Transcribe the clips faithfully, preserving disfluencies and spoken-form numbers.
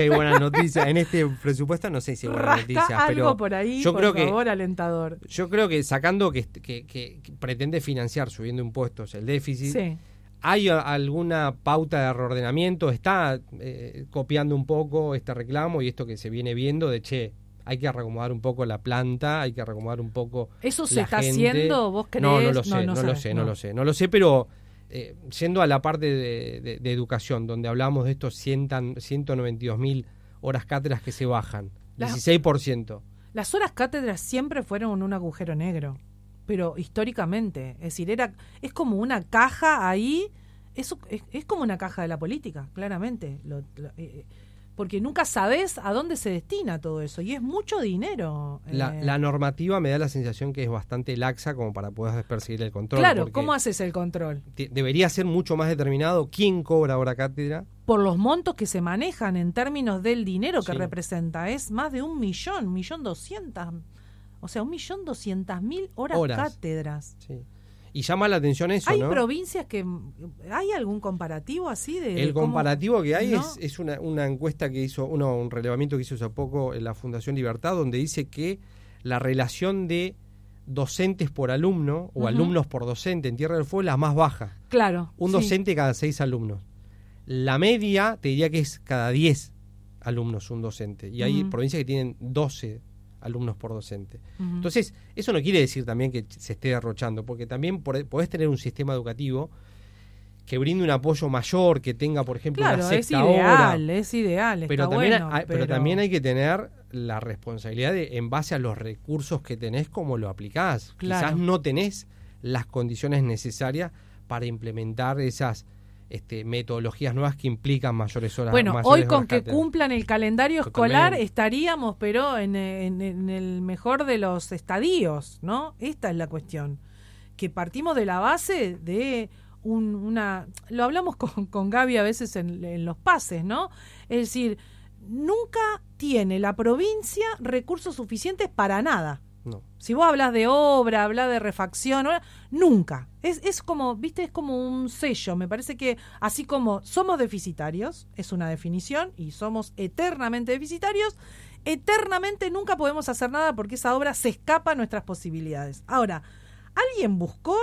hay buenas noticias. En este presupuesto no sé si hay buenas Rasca noticias, algo pero por ahí, yo por creo favor, que, alentador. Yo creo que sacando que, que, que, que pretende financiar subiendo impuestos el déficit, Sí. hay a, alguna pauta de reordenamiento, está eh, copiando un poco este reclamo y esto que se viene viendo de, che, hay que reacomodar un poco la planta, hay que reacomodar un poco ¿Eso se la está gente. haciendo? ¿Vos creés? No, no lo sé, no, no lo sabés, sé, no. no lo sé, no lo sé, pero eh, yendo a la parte de, de, de educación, donde hablamos de estos ciento noventa y dos mil horas cátedras que se bajan, La, dieciséis por ciento. Las horas cátedras siempre fueron un agujero negro, pero históricamente, es decir, era es como una caja ahí, eso es, es como una caja de la política, claramente, lo, lo, eh, porque nunca sabés a dónde se destina todo eso, y es mucho dinero. La, eh. la normativa me da la sensación que es bastante laxa como para poder perseguir el control. Claro, ¿cómo haces el control? Te, debería ser mucho más determinado quién cobra hora cátedra. Por los montos que se manejan en términos del dinero que sí. representa, es más de un millón, un millón doscientas, o sea, un millón doscientas mil horas, horas cátedras. Sí. Y llama la atención eso, ¿Hay ¿no? provincias que... ¿Hay algún comparativo así? de, El de cómo, comparativo que hay ¿no? es, es una, una encuesta que hizo, uno, un relevamiento que hizo hace poco en la Fundación Libertad, donde dice que la relación de docentes por alumno o uh-huh. alumnos por docente en Tierra del Fuego es la más baja. Claro. Un docente sí. cada seis alumnos. La media te diría que es cada diez alumnos un docente. Y hay uh-huh. provincias que tienen doce alumnos por docente. Uh-huh. Entonces, eso no quiere decir también que se esté derrochando, porque también podés tener un sistema educativo que brinde un apoyo mayor, que tenga, por ejemplo, claro, una sexta es ideal, hora. es ideal, pero está también bueno, hay, pero... pero también hay que tener la responsabilidad de, en base a los recursos que tenés, cómo lo aplicás. Claro. Quizás no tenés las condiciones necesarias para implementar esas Este, metodologías nuevas que implican mayores horas. Bueno, mayores hoy con horas que cátedra. Cumplan el calendario Totalmente. Escolar estaríamos, pero en, en, en el mejor de los estadios, ¿no? Esta es la cuestión. Que partimos de la base de un, una... Lo hablamos con, con Gaby a veces en, en los pases, ¿no? Es decir, nunca tiene la provincia recursos suficientes para nada. No. Si vos hablas de obra, hablas de refacción, nunca. Es, es como, viste, es como un sello. Me parece que así como somos deficitarios, es una definición, y somos eternamente deficitarios, eternamente nunca podemos hacer nada porque esa obra se escapa a nuestras posibilidades. Ahora, ¿alguien buscó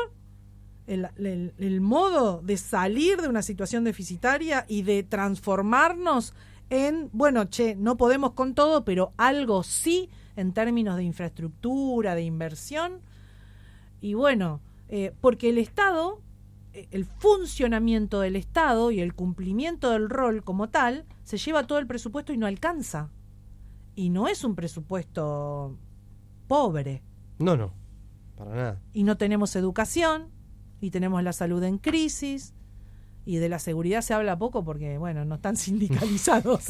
el, el, el modo de salir de una situación deficitaria y de transformarnos en, bueno, che, no podemos con todo, pero algo sí en términos de infraestructura, de inversión? Y bueno, eh, porque el Estado, el funcionamiento del Estado y el cumplimiento del rol como tal, se lleva todo el presupuesto y no alcanza. Y no es un presupuesto pobre. No, no, para nada. Y no tenemos educación, y tenemos la salud en crisis, y de la seguridad se habla poco porque, bueno, no están sindicalizados.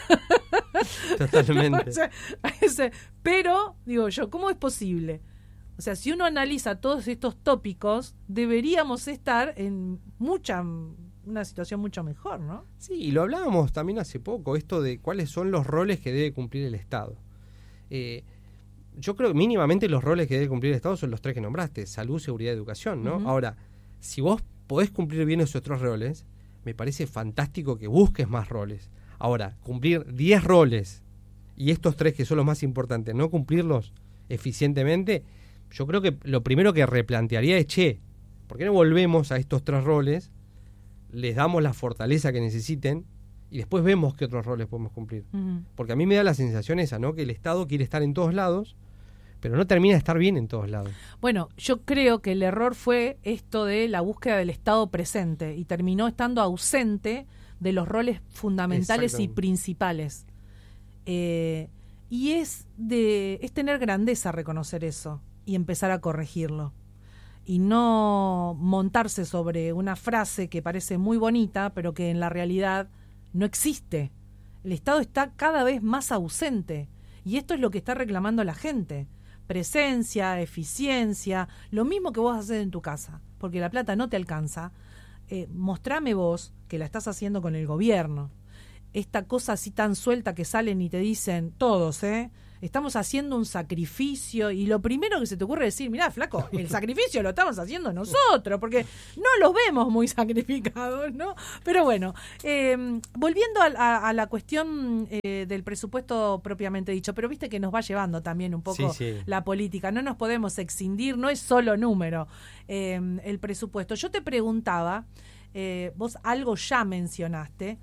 Totalmente. O sea, ese, pero, digo yo, ¿cómo es posible? O sea, si uno analiza todos estos tópicos, deberíamos estar en mucha una situación mucho mejor, ¿no? Sí, y lo hablábamos también hace poco, esto de cuáles son los roles que debe cumplir el Estado. Eh, yo creo que mínimamente los roles que debe cumplir el Estado son los tres que nombraste: salud, seguridad y educación, ¿no? Uh-huh. Ahora, si vos podés cumplir bien esos tres roles, me parece fantástico que busques más roles. Ahora, cumplir diez roles y estos tres que son los más importantes, no cumplirlos eficientemente, yo creo que lo primero que replantearía es, che, ¿por qué no volvemos a estos tres roles, les damos la fortaleza que necesiten y después vemos qué otros roles podemos cumplir? Uh-huh. Porque a mí me da la sensación esa, ¿no? Que el Estado quiere estar en todos lados, pero no termina de estar bien en todos lados. Bueno, yo creo que el error fue esto de la búsqueda del Estado presente y terminó estando ausente de los roles fundamentales y principales. Eh, y es de es tener grandeza reconocer eso y empezar a corregirlo. Y no montarse sobre una frase que parece muy bonita, pero que en la realidad no existe. El Estado está cada vez más ausente. Y esto es lo que está reclamando la gente. Presencia, eficiencia, lo mismo que vos haces en tu casa. Porque la plata no te alcanza. Eh, mostrame vos que la estás haciendo con el gobierno. Esta cosa así tan suelta que salen y te dicen todos, ¿eh? estamos haciendo un sacrificio y lo primero que se te ocurre es decir, mirá, flaco, el sacrificio lo estamos haciendo nosotros, porque no los vemos muy sacrificados, ¿no? Pero bueno, eh, volviendo a, a, a la cuestión eh, del presupuesto propiamente dicho, pero viste que nos va llevando también un poco sí, sí. la política, no nos podemos excindir, no es solo número eh, el presupuesto. Yo te preguntaba, eh, vos algo ya mencionaste,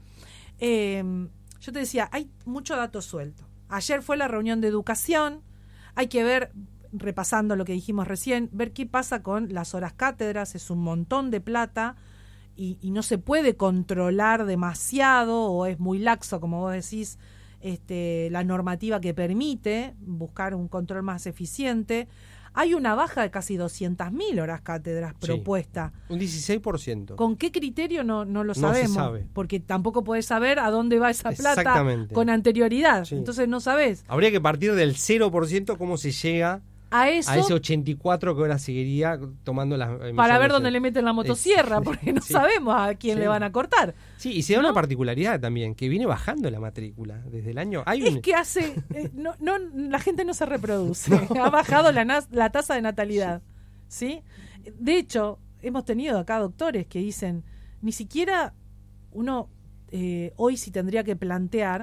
eh, yo te decía, hay mucho dato suelto. Ayer fue la reunión de educación, hay que ver, repasando lo que dijimos recién, ver qué pasa con las horas cátedras, es un montón de plata y, y no se puede controlar demasiado o es muy laxo, como vos decís, este, la normativa que permite buscar un control más eficiente. Hay una baja de casi doscientas mil horas cátedras sí, propuesta. Un dieciséis por ciento. ¿Con qué criterio? No, no lo No sabemos. se sabe. Porque tampoco podés saber a dónde va esa plata Exactamente. con anterioridad. Sí. Entonces no sabés. Habría que partir del cero por ciento cómo se llega A eso, a ese ochenta y cuatro que ahora seguiría tomando las emisiones. para ver dónde le meten la motosierra, Es- porque no sí. sabemos a quién Sí. le van a cortar. Sí, y se da ¿No? una particularidad también, que viene bajando la matrícula desde el año... Hay Es un, que hace, eh, no, no, la gente no se reproduce, ha bajado la, nas- la tasa de natalidad, ¿sí? De hecho, hemos tenido acá doctores que dicen, ni siquiera uno eh, hoy si tendría que plantear,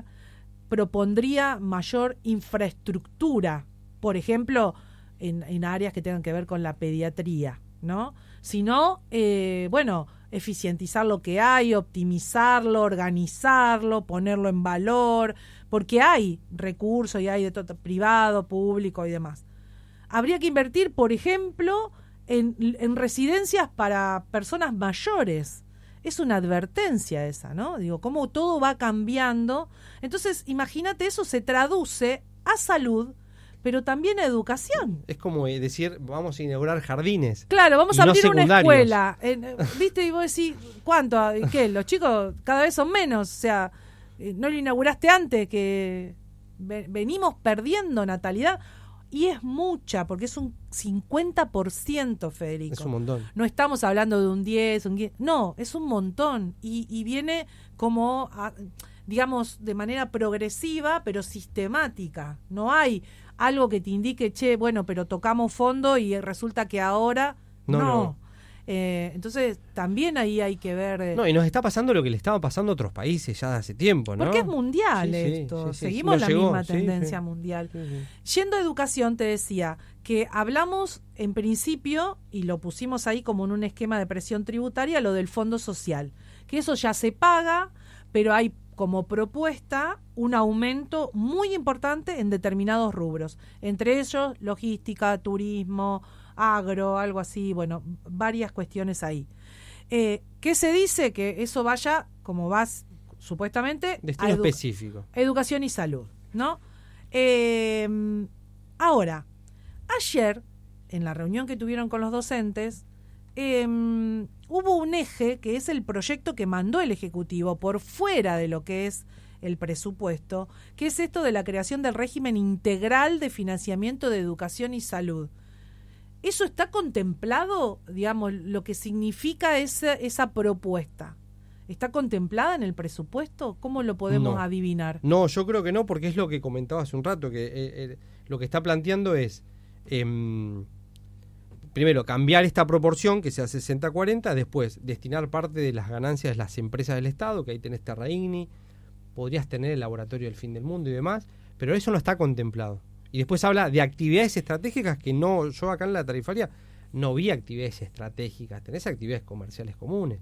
propondría mayor infraestructura, por ejemplo, en, en áreas que tengan que ver con la pediatría, ¿no? Sino, eh, bueno, eficientizar lo que hay, optimizarlo, organizarlo, ponerlo en valor, porque hay recursos y hay de todo, privado, público y demás. Habría que invertir, por ejemplo, en, en residencias para personas mayores. Es una advertencia esa, ¿no? Digo, cómo todo va cambiando. Entonces, imagínate, eso se traduce a salud, pero también a educación. es como eh, decir, vamos a inaugurar jardines. Claro, vamos y a no abrir una secundarios. escuela. Eh, ¿Viste? Y vos decís, ¿cuánto? ¿Qué? Los chicos cada vez son menos. O sea, eh, ¿no lo inauguraste antes? Que ve- venimos perdiendo natalidad. Y es mucha, porque es un cincuenta por ciento, Federico. Es un montón. No estamos hablando de un diez, un diez, no, es un montón. Y, y viene como, a, digamos, de manera progresiva, pero sistemática. No hay algo que te indique, che, bueno, pero tocamos fondo y resulta que ahora No, no. no. Eh, entonces, también ahí hay que ver... eh, No, y nos está pasando lo que le estaba pasando a otros países ya de hace tiempo, ¿no? porque es mundial Sí, sí, esto, sí, sí. seguimos Nos la llegó, misma sí, tendencia sí. mundial. Sí, sí. Yendo a educación, te decía que hablamos en principio, y lo pusimos ahí como en un esquema de presión tributaria, lo del fondo social, que eso ya se paga, pero hay como propuesta un aumento muy importante en determinados rubros, entre ellos logística, turismo, agro, algo así, bueno, varias cuestiones ahí. Eh, ¿Qué se dice? Que eso vaya, como vas supuestamente, Destino a edu- específico. educación y salud, ¿no? Eh, ahora, ayer, en la reunión que tuvieron con los docentes, eh, hubo un eje que es el proyecto que mandó el Ejecutivo por fuera de lo que es el presupuesto, que es esto de la creación del régimen integral de financiamiento de educación y salud. ¿Eso está contemplado, digamos, lo que significa esa, esa propuesta? ¿Está contemplada en el presupuesto? ¿Cómo lo podemos No. adivinar? No, yo creo que no, porque es lo que comentaba hace un rato, que eh, eh, lo que está planteando es, em, primero, cambiar esta proporción que sea sesenta cuarenta, después destinar parte de las ganancias de las empresas del Estado, que ahí tenés Terraigni, podrías tener el Laboratorio del Fin del Mundo y demás, pero eso no está contemplado. Y después habla de actividades estratégicas que no, yo acá en la tarifaria no vi actividades estratégicas, tenés actividades comerciales comunes.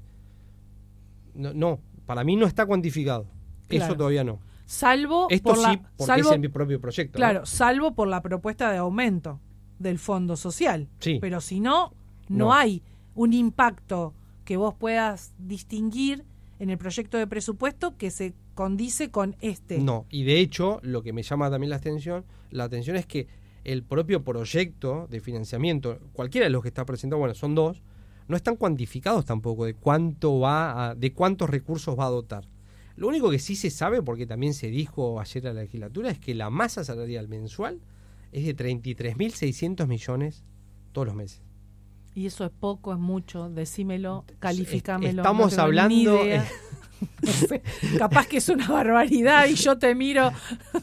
No, no para mí no está cuantificado. Claro. Eso todavía no. Salvo Esto por sí, la, porque salvo, es el mi propio proyecto. claro, ¿no? salvo por la propuesta de aumento del fondo social. Sí. Pero si no, no, No. hay un impacto que vos puedas distinguir en el proyecto de presupuesto que se condice con este. No, y de hecho, lo que me llama también la atención, la atención es que el propio proyecto de financiamiento, cualquiera de los que está presentado, bueno, son dos, no están cuantificados tampoco de cuánto va a, de cuántos recursos va a dotar. Lo único que sí se sabe, porque también se dijo ayer a la legislatura, es que la masa salarial mensual es de treinta y tres mil seiscientos millones todos los meses. Y eso es poco, es mucho, decímelo, califícamelo. Estamos no tengo hablando... ni idea. No sé, capaz que es una barbaridad y yo te miro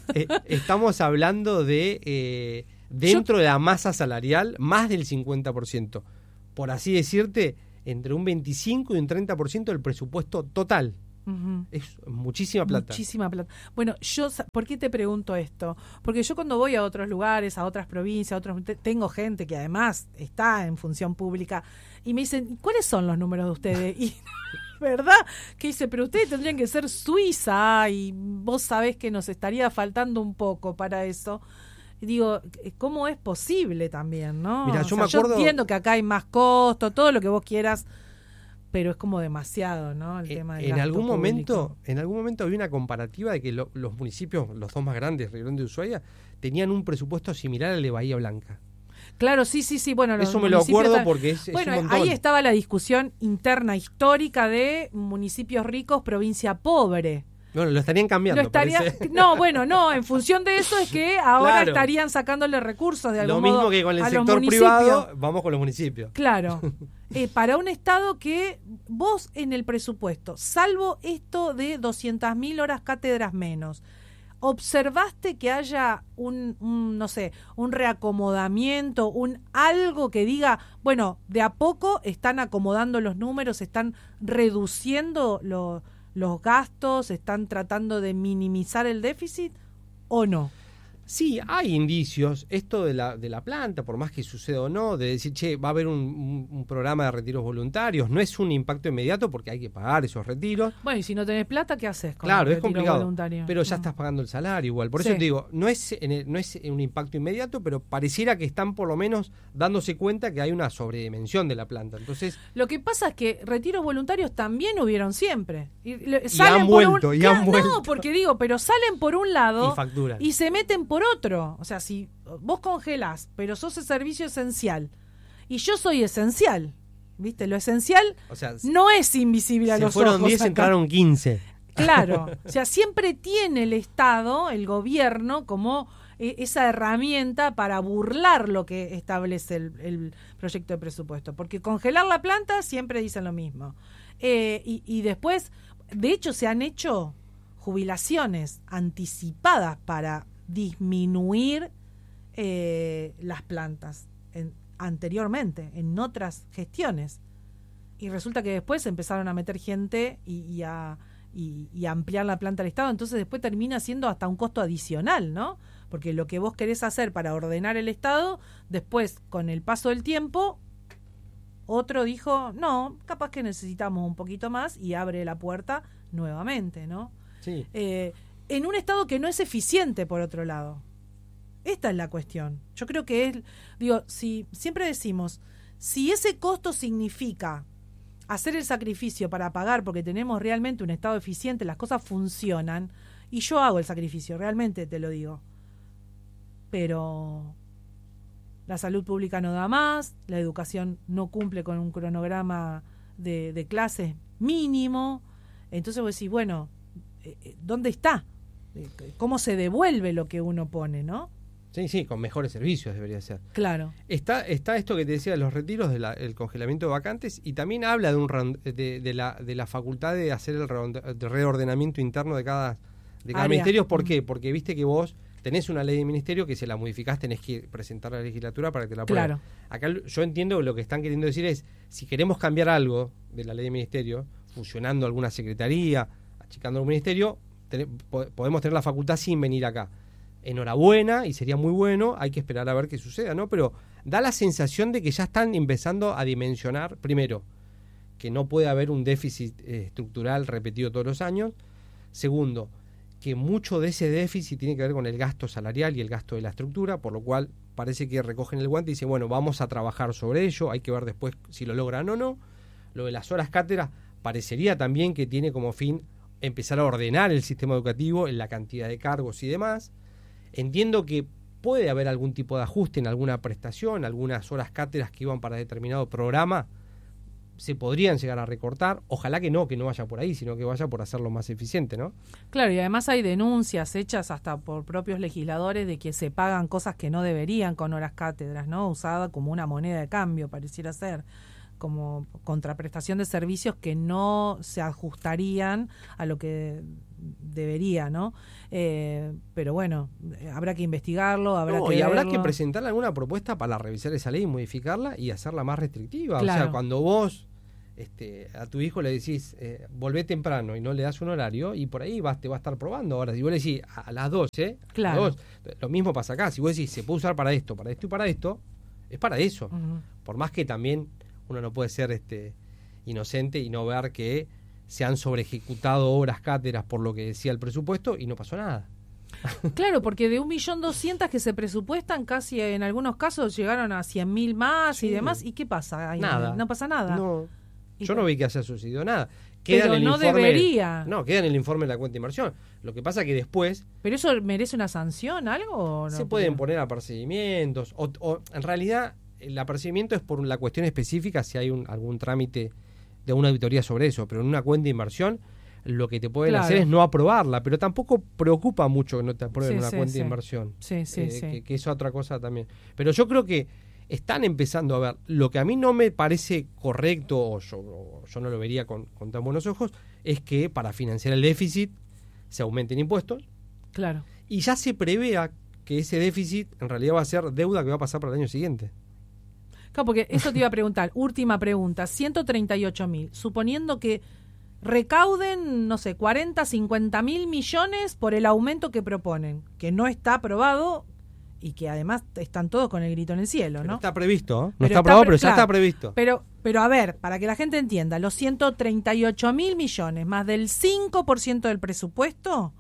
eh, estamos hablando de, eh, dentro Yo... de la masa salarial, más del cincuenta por ciento. Por así decirte, entre un veinticinco y un treinta por ciento del presupuesto total. Uh-huh. Es muchísima plata. Muchísima plata. Bueno, yo, ¿por qué te pregunto esto? Porque yo cuando voy a otros lugares, a otras provincias, a otros, tengo gente que además está en función pública y me dicen, ¿cuáles son los números de ustedes? Y ¿verdad? Que dice, pero ustedes tendrían que ser Suiza y vos sabés que nos estaría faltando un poco para eso. Y digo, ¿cómo es posible también, no? Mira, o yo sea, me acuerdo... yo entiendo que acá hay más costo, todo lo que vos quieras, pero es como demasiado, ¿no? El en, tema del en gasto algún público. momento, en algún momento había una comparativa de que lo, los municipios, los dos más grandes, Río Grande y Ushuaia, tenían un presupuesto similar al de Bahía Blanca. Claro, sí, sí, sí. Bueno, eso me lo acuerdo tal... porque es, bueno, es un montón. Ahí estaba la discusión interna histórica de municipios ricos, provincia pobre. Bueno, lo estarían cambiando. Lo estaría, no, bueno, no, en función de eso es que ahora claro. estarían sacándole recursos de algún Lo mismo modo que con el a sector privado, vamos con los municipios. Claro. Eh, para un estado que vos en el presupuesto, salvo esto de doscientas mil horas cátedras menos, ¿observaste que haya un, un, no sé, un reacomodamiento, un algo que diga, bueno, de a poco están acomodando los números, están reduciendo los, los gastos, están tratando de minimizar el déficit o no? Sí, hay indicios. Esto de la de la planta, por más que suceda o no, de decir, che, va a haber un, un, un programa de retiros voluntarios. No es un impacto inmediato porque hay que pagar esos retiros. Bueno, y si no tenés plata, ¿qué haces con claro, el es retiro complicado, voluntario? pero ya no. estás pagando el salario igual. Por sí. eso te digo, no es, en el, no es un impacto inmediato, pero pareciera que están por lo menos dándose cuenta que hay una sobredimensión de la planta. Entonces, lo que pasa es que retiros voluntarios también hubieron siempre. Y, le, y salen han por vuelto, un, y claro, han vuelto. No, porque digo, pero salen por un lado y facturan. Y se meten por otro. O sea, si vos congelás, pero sos el servicio esencial y yo soy esencial, ¿viste? Lo esencial o sea, no es invisible a los ojos. Se fueron diez, entraron quince. Claro, o sea, siempre tiene el Estado, el gobierno, como eh, esa herramienta para burlar lo que establece el, el proyecto de presupuesto, porque congelar la planta siempre dicen lo mismo. Eh, y, y después, de hecho, se han hecho jubilaciones anticipadas para disminuir eh, las plantas en, anteriormente, en otras gestiones. Y resulta que después empezaron a meter gente y, y a y, y ampliar la planta del Estado, entonces después termina siendo hasta un costo adicional, ¿no? Porque lo que vos querés hacer para ordenar el Estado, después, con el paso del tiempo, otro dijo, no, capaz que necesitamos un poquito más y abre la puerta nuevamente, ¿no? Sí. Eh, en un Estado que no es eficiente, por otro lado. Esta es la cuestión. Yo creo que es, digo, si siempre decimos, si ese costo significa hacer el sacrificio para pagar porque tenemos realmente un Estado eficiente, las cosas funcionan, y yo hago el sacrificio, realmente te lo digo. Pero la salud pública no da más, la educación no cumple con un cronograma de, de clases mínimo, entonces vos decís, bueno, ¿dónde está? ¿Cómo se devuelve lo que uno pone, no? Sí, sí, con mejores servicios debería ser. Claro. Está está esto que te decía de los retiros, del de congelamiento de vacantes, y también habla de un de, de la de la facultad de hacer el reordenamiento interno de cada de cada ministerio. ¿Por qué? Porque viste que vos tenés una ley de ministerio que si la modificás tenés que presentar a la legislatura para que te la apruebe. Claro. Acá yo entiendo que lo que están queriendo decir es, si queremos cambiar algo de la ley de ministerio, fusionando alguna secretaría, achicando un ministerio, ten, podemos tener la facultad sin venir acá. Enhorabuena, y sería muy bueno, hay que esperar a ver qué suceda, ¿no? Pero da la sensación de que ya están empezando a dimensionar, primero, que no puede haber un déficit eh, estructural repetido todos los años. Segundo, que mucho de ese déficit tiene que ver con el gasto salarial y el gasto de la estructura, por lo cual parece que recogen el guante y dicen, bueno, vamos a trabajar sobre ello, hay que ver después si lo logran o no. Lo de las horas cátedra parecería también que tiene como fin empezar a ordenar el sistema educativo en la cantidad de cargos y demás. Entiendo que puede haber algún tipo de ajuste en alguna prestación, algunas horas cátedras que iban para determinado programa, se podrían llegar a recortar. Ojalá que no, que no vaya por ahí, sino que vaya por hacerlo más eficiente, ¿no? Claro, y además hay denuncias hechas hasta por propios legisladores de que se pagan cosas que no deberían con horas cátedras, ¿no? Usada como una moneda de cambio, pareciera ser. como contraprestación de servicios que no se ajustarían a lo que debería, ¿no? Eh, pero bueno, habrá que investigarlo, habrá no, que y habrá verlo. que presentar alguna propuesta para revisar esa ley, modificarla y hacerla más restrictiva. Claro. O sea, cuando vos este, a tu hijo le decís, eh, volvé temprano y no le das un horario, y por ahí vas, te va a estar probando. Ahora, si vos le decís a, a las doce, Claro. a las dos, lo mismo pasa acá. Si vos decís, se puede usar para esto, para esto y para esto, es para eso. Uh-huh. Por más que también uno no puede ser este inocente y no ver que se han sobreejecutado obras cátedras por lo que decía el presupuesto y no pasó nada. Claro, porque de un millón doscientas que se presupuestan, casi en algunos casos llegaron a cien mil más sí. y demás. ¿Y qué pasa? Ahí nada. No pasa nada. No, yo te... no vi que haya sucedido nada. Queda Pero en el no informe, debería. No, queda en el informe de la cuenta de inversión. Lo que pasa que después... ¿Pero eso merece una sanción, algo? ¿O no? Se pueden poner apercibimientos. O, o en realidad, el apercibimiento es por la cuestión específica si hay un, algún trámite de una auditoría sobre eso. Pero en una cuenta de inversión, lo que te pueden claro. hacer es no aprobarla. Pero tampoco preocupa mucho que no te aprueben sí, una sí, cuenta sí. de inversión. Sí, sí, eh, sí. Que, que es otra cosa también. Pero yo creo que están empezando a ver. Lo que a mí no me parece correcto, o yo, o yo no lo vería con, con tan buenos ojos, es que para financiar el déficit se aumenten impuestos. Claro. Y ya se prevea que ese déficit en realidad va a ser deuda que va a pasar para el año siguiente. Claro, porque eso te iba a preguntar. Última pregunta. ciento treinta y ocho mil. Suponiendo que recauden, no sé, cuarenta, cincuenta mil millones por el aumento que proponen, que no está aprobado y que además están todos con el grito en el cielo, ¿no? Pero está previsto, ¿eh? No pero está aprobado, pre- pero claro, ya está previsto. Pero, pero a ver, para que la gente entienda, los ciento treinta y ocho mil millones más del cinco por ciento del presupuesto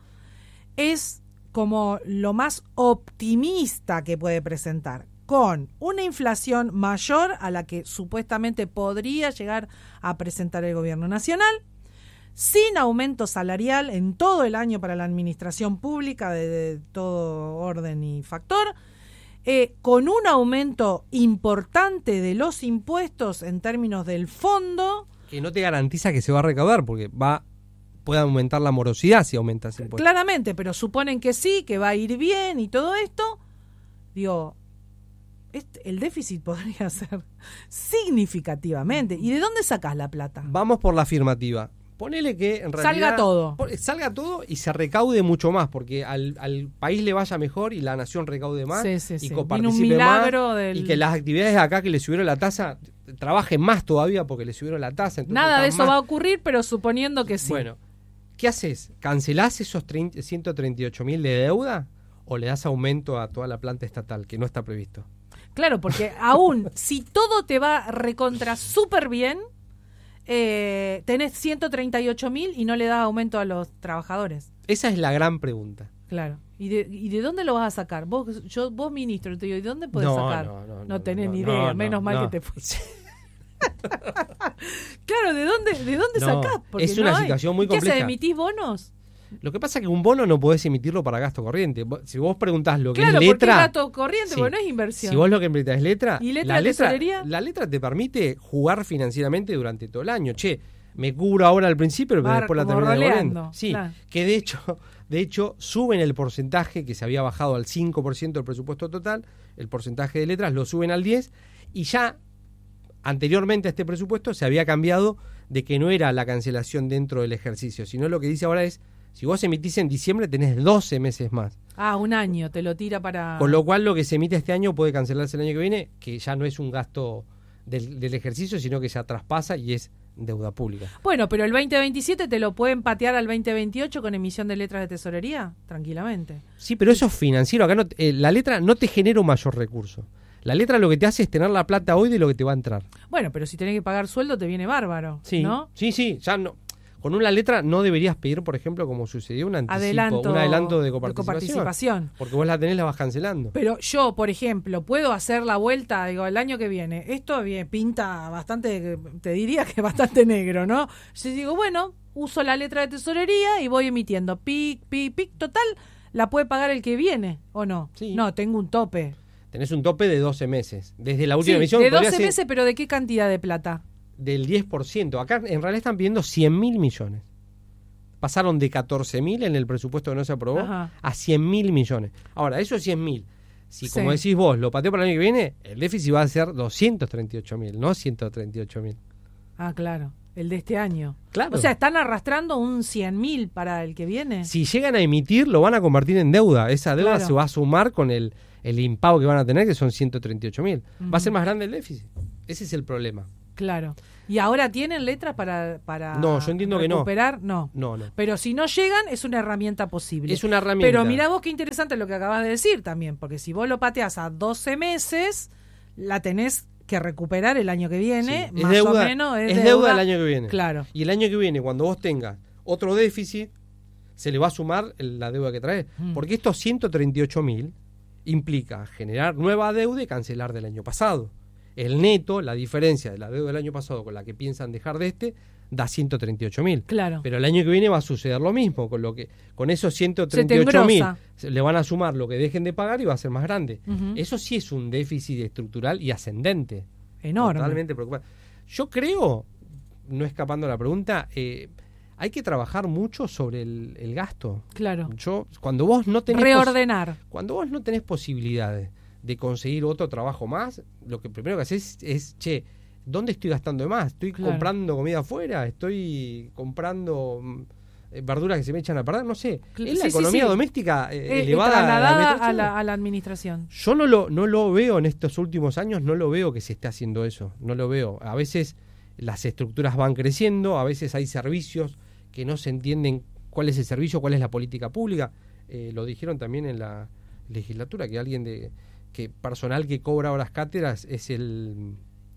es como lo más optimista que puede presentar, con una inflación mayor a la que supuestamente podría llegar a presentar el gobierno nacional, sin aumento salarial en todo el año para la administración pública de, de todo orden y factor, eh, con un aumento importante de los impuestos en términos del fondo. Que no te garantiza que se va a recaudar, porque va puede aumentar la morosidad si aumenta ese impuesto. Claramente, pero suponen que sí, que va a ir bien y todo esto. Digo, este, el déficit podría ser significativamente. ¿Y de dónde sacás la plata? Vamos por la afirmativa. Ponele que en realidad Salga todo. Salga todo y se recaude mucho más, porque al, al país le vaya mejor y la nación recaude más sí, sí, y sí. coparticipe un milagro más del... y que las actividades de acá que le subieron la tasa trabajen más todavía porque le subieron la tasa. Nada de eso más... va a ocurrir, pero suponiendo que sí. Bueno, ¿qué haces? ¿Cancelás esos ciento treinta y ocho mil de deuda o le das aumento a toda la planta estatal que no está previsto? Claro, porque aún si todo te va recontra súper bien, eh, tenés ciento treinta y ocho mil y no le das aumento a los trabajadores. Esa es la gran pregunta. Claro. ¿Y de, y de dónde lo vas a sacar? Vos, yo, vos ministro, te digo, ¿y de dónde podés no, sacar? No, no, no, no tenés no, ni idea, no, menos no, mal no. que te fuiste. Claro, ¿de dónde, de dónde No, sacás? Porque es una no hay. situación muy ¿Qué compleja. haces? ¿Emitís bonos? Lo que pasa es que un bono no podés emitirlo para gasto corriente. Si vos preguntás lo que Claro, es porque letra... es gasto corriente, sí. porque no es inversión. Si vos lo que preguntás es letra... ¿Y letra la de letra, tesorería? la letra te permite jugar financieramente durante todo el año. Che, me cubro ahora al principio, pero Bar, después la como termino roleando, devolviendo. Sí, claro. que de hecho, de hecho suben el porcentaje que se había bajado al cinco por ciento del presupuesto total, el porcentaje de letras lo suben al diez por ciento y ya anteriormente a este presupuesto se había cambiado de que no era la cancelación dentro del ejercicio, sino lo que dice ahora es, si vos emitís en diciembre tenés doce meses más. Ah, un año, te lo tira para... Con lo cual lo que se emite este año puede cancelarse el año que viene, que ya no es un gasto del, del ejercicio, sino que ya traspasa y es deuda pública. Bueno, pero el veinte veintisiete te lo pueden patear al veinte veintiocho con emisión de letras de tesorería, tranquilamente. Sí, pero eso es financiero. Acá no, eh, la letra no te genera un mayor recurso. La letra lo que te hace es tener la plata hoy de lo que te va a entrar. Bueno, pero si tenés que pagar sueldo te viene bárbaro, Sí, ¿no? sí, sí, ya no. Con una letra no deberías pedir, por ejemplo, como sucedió, un anticipo, Adelanto un adelanto de de coparticipación, coparticipación. porque vos la tenés, la vas cancelando. Pero yo, por ejemplo, puedo hacer la vuelta, digo, el año que viene. Esto bien, pinta bastante, te diría que bastante negro, ¿no? Yo digo, bueno, uso la letra de tesorería y voy emitiendo pic, pic, pic. Total, la puede pagar el que viene, ¿o no? Sí. No, tengo un tope. Tenés un tope de doce meses. Desde la última Sí, emisión de podría doce ser meses, pero ¿de qué cantidad de plata? del diez por ciento. Acá en realidad están pidiendo cien mil millones. Pasaron de catorce mil en el presupuesto que no se aprobó Ajá. a cien mil millones. Ahora, esos cien mil Si, como sí. decís vos, lo pateo para el año que viene, el déficit va a ser doscientos treinta y ocho mil, no ciento treinta y ocho mil. Ah, claro. El de este año. Claro. O sea, están arrastrando un cien mil para el que viene. Si llegan a emitir, lo van a convertir en deuda. Esa deuda claro. se va a sumar con el, el impago que van a tener, que son ciento treinta y ocho mil. Uh-huh. Va a ser más grande el déficit. Ese es el problema. Claro. ¿Y ahora tienen letras para, para no, yo entiendo recuperar? Que no. no. No, no. Pero si no llegan, es una herramienta posible. Es una herramienta. Pero mirá vos qué interesante lo que acabas de decir también, porque si vos lo pateás a doce meses, la tenés que recuperar el año que viene, sí. más deuda, o menos. Es, es deuda, deuda el año que viene. Claro. Y el año que viene, cuando vos tengas otro déficit, se le va a sumar la deuda que traes. Mm. Porque estos ciento treinta y ocho mil implica generar nueva deuda y cancelar del año pasado. El neto, la diferencia de la deuda del año pasado con la que piensan dejar de este, da ciento treinta y ocho mil. Claro. Pero el año que viene va a suceder lo mismo, con lo que con esos ciento treinta y ocho mil le van a sumar lo que dejen de pagar y va a ser más grande. Uh-huh. Eso sí es un déficit estructural y ascendente. Enorme. Totalmente preocupante. Yo creo, no escapando a la pregunta, eh, hay que trabajar mucho sobre el, el gasto. Claro. Yo, cuando vos no tenés reordenar. Pos- cuando vos no tenés posibilidades de conseguir otro trabajo más, lo que primero que haces es, es che, ¿dónde estoy gastando de más? ¿Estoy claro. comprando comida afuera? ¿Estoy comprando eh, verduras que se me echan a perder? No sé. Es la sí, economía sí, sí. doméstica eh, eh, elevada a la, a, la, a la administración. Yo no lo, no lo veo en estos últimos años, no lo veo que se esté haciendo eso. No lo veo. A veces las estructuras van creciendo, a veces hay servicios que no se entienden cuál es el servicio, cuál es la política pública. Eh, lo dijeron también en la legislatura, que alguien de... que personal que cobra horas cátedras es el,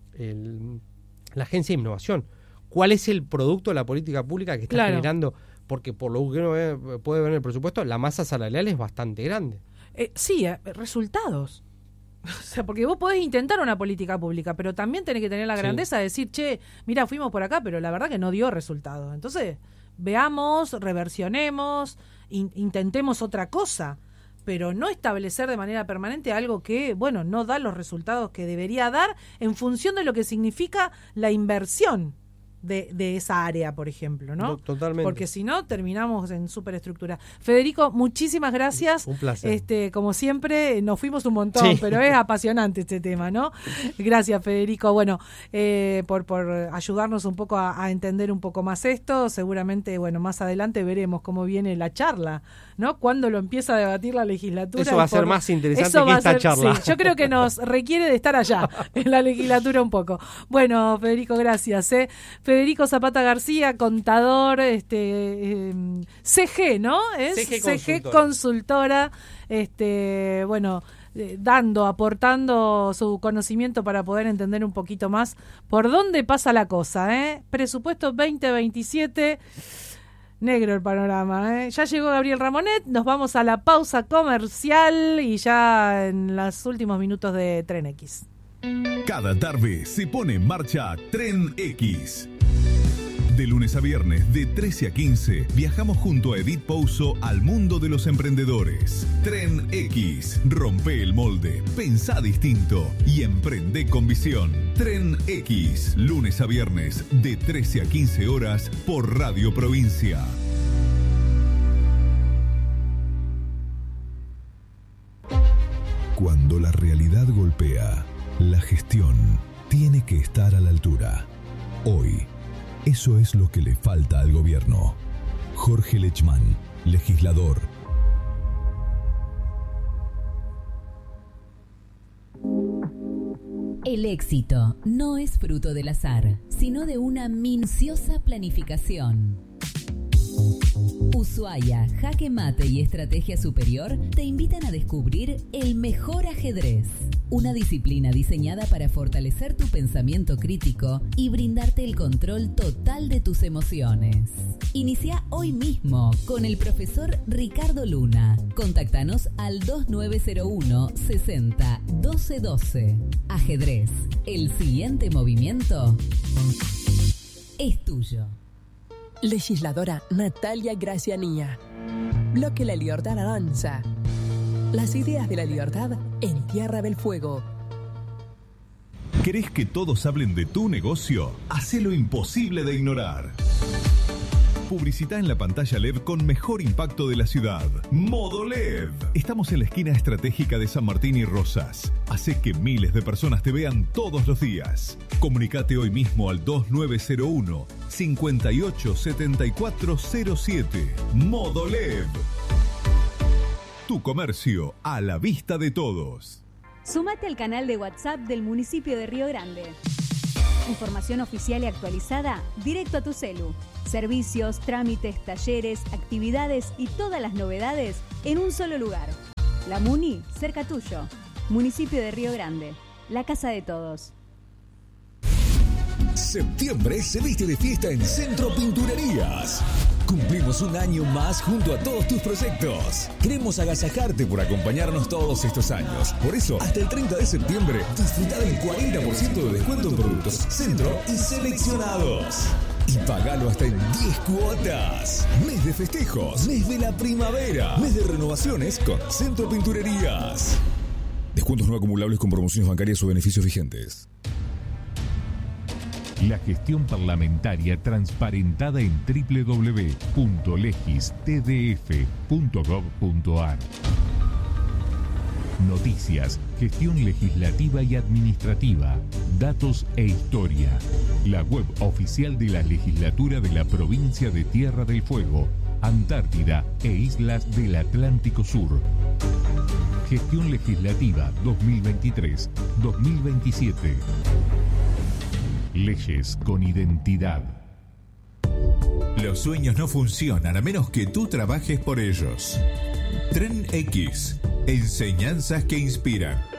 el la agencia de innovación. ¿Cuál es el producto de la política pública que está claro. generando? Porque por lo que uno ve, puede ver en el presupuesto, la masa salarial es bastante grande. Eh, sí, eh, resultados. O sea, porque vos podés intentar una política pública, pero también tenés que tener la grandeza sí. de decir, che, mira, fuimos por acá, pero la verdad que no dio resultados. Entonces, veamos, reversionemos, in, intentemos otra cosa. Pero no establecer de manera permanente algo que, bueno, no da los resultados que debería dar en función de lo que significa la inversión de, de esa área, por ejemplo, ¿no? no totalmente. Porque si no, terminamos en superestructura. Federico, muchísimas gracias. Un placer. Este, como siempre, nos fuimos un montón, sí. pero es apasionante este tema, ¿no? Gracias, Federico. Bueno, eh, por, por ayudarnos un poco a, a entender un poco más esto. Seguramente, bueno, más adelante veremos cómo viene la charla, ¿no? Cuando lo empieza a debatir la legislatura. Eso va a por, ser más interesante que esta ser, charla. Sí, yo creo que nos requiere de estar allá, en la legislatura un poco. Bueno, Federico, gracias. ¿eh? Federico Zapata García, contador, este eh, C G, ¿no? Es C G Consultora. C G Consultora, este, bueno, eh, dando, aportando su conocimiento para poder entender un poquito más por dónde pasa la cosa, ¿eh? Presupuesto veinte veintisiete. Negro el panorama, ¿eh? Ya llegó Gabriel Ramonet, nos vamos a la pausa comercial y ya en los últimos minutos de Tren X. Cada tarde se pone en marcha Tren X. De lunes a viernes, de trece a quince, viajamos junto a Edith Pouso al mundo de los emprendedores. Tren X. Rompe el molde, pensá distinto y emprende con visión. Tren X. Lunes a viernes, de trece a quince horas, por Radio Provincia. Cuando la realidad golpea, la gestión tiene que estar a la altura. Hoy, eso es lo que le falta al gobierno. Jorge Lechmann, legislador. El éxito no es fruto del azar, sino de una minuciosa planificación. Ushuaia, Jaque Mate y Estrategia Superior te invitan a descubrir el mejor ajedrez, una disciplina diseñada para fortalecer tu pensamiento crítico y brindarte el control total de tus emociones. Inicia hoy mismo con el profesor Ricardo Luna. Contáctanos al dos nueve cero uno sesenta doce doce. Ajedrez, el siguiente movimiento es tuyo. Legisladora Natalia Gracianía. Bloque La Libertad avanza. Las ideas de la libertad en Tierra del Fuego. ¿Querés que todos hablen de tu negocio? Hacé lo imposible de ignorar. Publicita en la pantalla L E D con mejor impacto de la ciudad. Modo L E D. Estamos en la esquina estratégica de San Martín y Rosas. Hace que miles de personas te vean todos los días. Comunicate hoy mismo al dos nueve cero uno, cinco ocho siete cuatro cero siete. Modo L E D. Tu comercio a la vista de todos. Súmate al canal de WhatsApp del municipio de Río Grande. Información oficial y actualizada directo a tu celu. Servicios, trámites, talleres, actividades y todas las novedades en un solo lugar. La Muni, cerca tuyo. Municipio de Río Grande. La casa de todos. Septiembre se viste de fiesta en Centro Pinturerías. Cumplimos un año más junto a todos tus proyectos. Queremos agasajarte por acompañarnos todos estos años. Por eso, hasta el treinta de septiembre, disfruta del cuarenta por ciento de descuento en productos Centro y seleccionados. Y pagalo hasta en diez cuotas. Mes de festejos, mes de la primavera, mes de renovaciones con Centro Pinturerías. Descuentos no acumulables con promociones bancarias o beneficios vigentes. La gestión parlamentaria transparentada en doble u doble u doble u punto legis t d f punto gov punto a r. Noticias, gestión legislativa y administrativa, datos e historia. La web oficial de la legislatura de la provincia de Tierra del Fuego, Antártida e Islas del Atlántico Sur. Gestión legislativa dos mil veintitrés dos mil veintisiete. Leyes con identidad. Los sueños no funcionan a menos que tú trabajes por ellos. Tren X. Enseñanzas que inspiran.